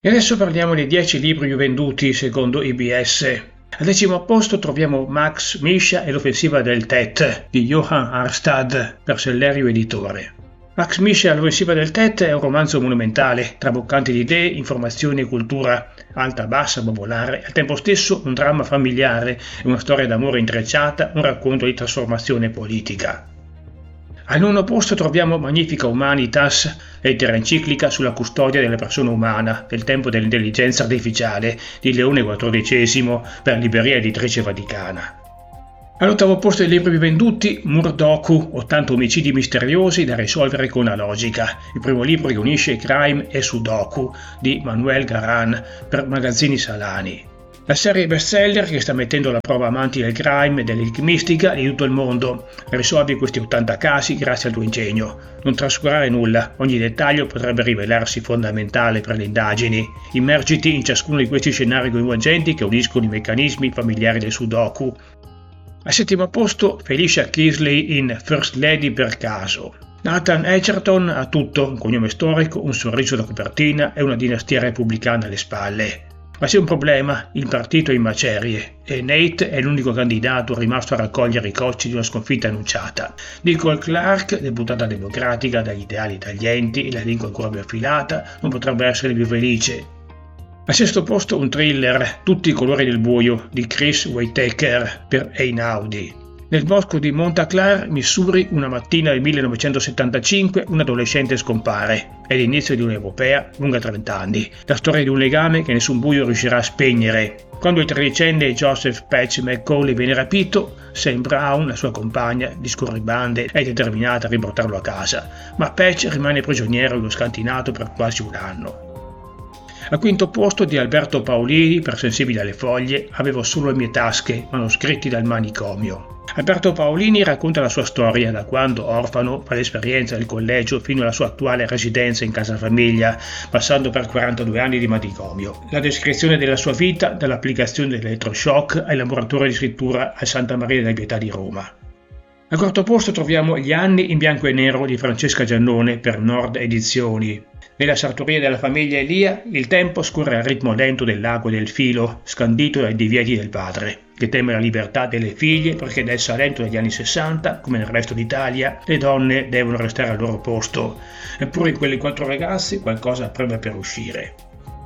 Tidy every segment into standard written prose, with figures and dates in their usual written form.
E adesso parliamo dei 10 libri più venduti secondo IBS. Al 10° posto troviamo Max Mischa e l'offensiva del Tet di Johan Harstad per Sellerio Editore. Max Mischa e l'offensiva del Tet è un romanzo monumentale, traboccante di idee, informazioni e cultura, alta, bassa, popolare, al tempo stesso un dramma familiare, una storia d'amore intrecciata, un racconto di trasformazione politica. Al 9° posto troviamo Magnifica Humanitas, lettera enciclica sulla custodia della persona umana del tempo dell'intelligenza artificiale di Leone XIV per Libreria Editrice Vaticana. All'8° posto dei libri più venduti, Murdoku, 80 omicidi misteriosi da risolvere con la logica, il primo libro che unisce crime e sudoku di Manuel Garan per Magazzini Salani. La serie bestseller che sta mettendo alla prova amanti del crime e dell'enigmistica di tutto il mondo. Risolvi questi 80 casi grazie al tuo ingegno. Non trascurare nulla, ogni dettaglio potrebbe rivelarsi fondamentale per le indagini. Immergiti in ciascuno di questi scenari coinvolgenti che uniscono i meccanismi familiari del sudoku. Al 7° posto, Felicia Kisley in First Lady per caso. Nathan Edgerton ha tutto, un cognome storico, un sorriso da copertina e una dinastia repubblicana alle spalle. Ma c'è un problema, il partito è in macerie e Nate è l'unico candidato rimasto a raccogliere i cocci di una sconfitta annunciata. Nicole Clark, deputata democratica dagli ideali taglienti e la lingua ancora più affilata, non potrebbe essere più felice. Al 6° posto un thriller, Tutti i colori del buio, di Chris Whitaker per Einaudi. Nel bosco di Montclair, Missouri, una mattina del 1975, un adolescente scompare. È l'inizio di un'epopea lunga 30 anni, la storia di un legame che nessun buio riuscirà a spegnere. Quando il 13enne Joseph Patch McCauley viene rapito, Sam Brown, la sua compagna, discorre bande, è determinata a riportarlo a casa, ma Patch rimane prigioniero in uno scantinato per quasi un anno. Al 5° posto di Alberto Paolini per Sensibili alle foglie, Avevo solo le mie tasche, manoscritti dal manicomio. Alberto Paolini racconta la sua storia da quando orfano fa l'esperienza del collegio fino alla sua attuale residenza in casa famiglia, passando per 42 anni di manicomio. La descrizione della sua vita dall'applicazione dell'elettroshock ai laboratori di scrittura a Santa Maria della Pietà di Roma. Al 4° posto troviamo Gli anni in bianco e nero di Francesca Giannone per Nord Edizioni. Nella sartoria della famiglia Elia, il tempo scorre al ritmo lento dell'acqua e del filo, scandito dai divieti del padre, che teme la libertà delle figlie perché nel Salento degli anni 60, come nel resto d'Italia, le donne devono restare al loro posto. Eppure in quelle 4 ragazze qualcosa preme per uscire.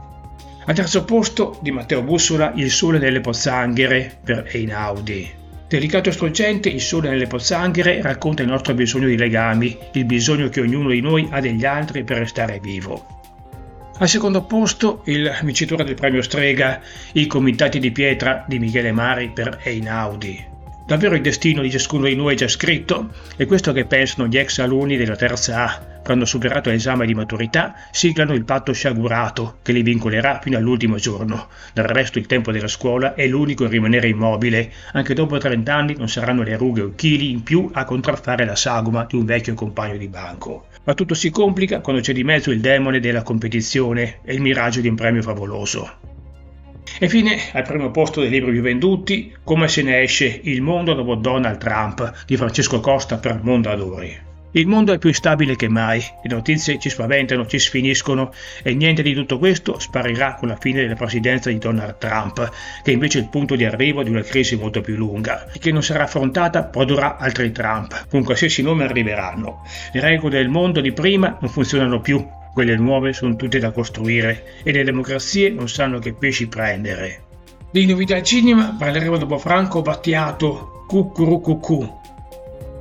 Al 3° posto di Matteo Bussola, Il sole nelle pozzanghere per Einaudi. Delicato e struggente, Il sole nelle pozzanghere racconta il nostro bisogno di legami, il bisogno che ognuno di noi ha degli altri per restare vivo. Al 2° posto, il vincitore del premio Strega, I comitati di pietra di Michele Mari per Einaudi. Davvero il destino di ciascuno di noi è già scritto? È questo che pensano gli ex alunni della terza A, quando superato l'esame di maturità siglano il patto sciagurato che li vincolerà fino all'ultimo giorno. Del resto il tempo della scuola è l'unico a rimanere immobile, anche dopo 30 anni non saranno le rughe o chili in più a contraffare la sagoma di un vecchio compagno di banco. Ma tutto si complica quando c'è di mezzo il demone della competizione e il miraggio di un premio favoloso. E fine, al 1° posto dei libri più venduti, Come se ne esce, Il mondo dopo Donald Trump di Francesco Costa per Mondadori. Il mondo è più instabile che mai, le notizie ci spaventano, ci sfiniscono e niente di tutto questo sparirà con la fine della presidenza di Donald Trump, che invece è il punto di arrivo di una crisi molto più lunga e che non sarà affrontata produrrà altri Trump, con qualsiasi nome arriveranno. Le regole del mondo di prima non funzionano più, quelle nuove sono tutte da costruire e le democrazie non sanno che pesci prendere. Di novità al cinema parleremo dopo Franco Battiato, Cucurucucù,